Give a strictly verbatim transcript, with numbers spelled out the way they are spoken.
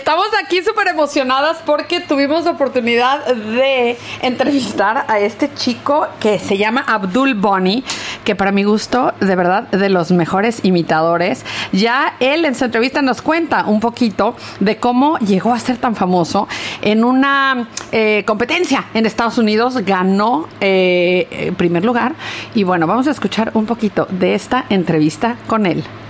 Estamos aquí súper emocionadas porque tuvimos la oportunidad de entrevistar a este chico que se llama Abdul Bunny, que para mi gusto, de verdad, de los mejores imitadores. Ya él en su entrevista nos cuenta un poquito de cómo llegó a ser tan famoso en una eh, competencia en Estados Unidos, ganó eh, primer lugar. Y bueno, vamos a escuchar un poquito de esta entrevista con él.